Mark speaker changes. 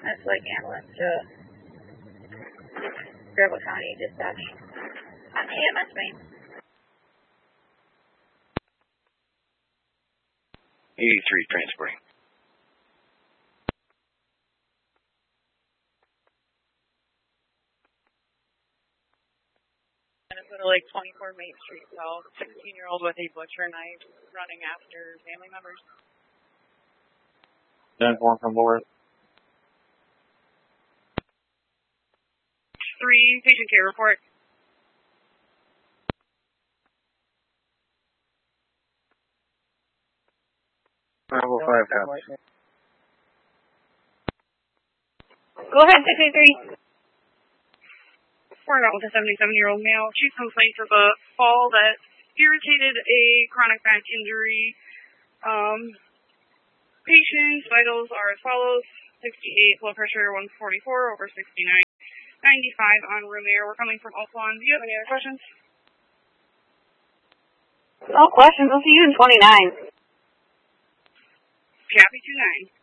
Speaker 1: That's like ambulance to Fairfield County Dispatch. I'm EMS main.
Speaker 2: 83 transporting.
Speaker 3: Minnesota Lake 24 Main Street South, 16-year-old with a butcher knife running after family members.
Speaker 2: 10-4 from board.
Speaker 3: 3, patient care report.
Speaker 2: Bravo 5 copies.
Speaker 1: Go ahead, 683.
Speaker 3: We're out with a 77-year-old male. Chief complaints of a fall that irritated a chronic back injury. Patient's vitals are as follows: 68 blood pressure, 144 over 69, 95 on room air. We're coming from Oakland. Do you have any other questions?
Speaker 1: No questions. I'll see you in 29.
Speaker 3: Copy 29.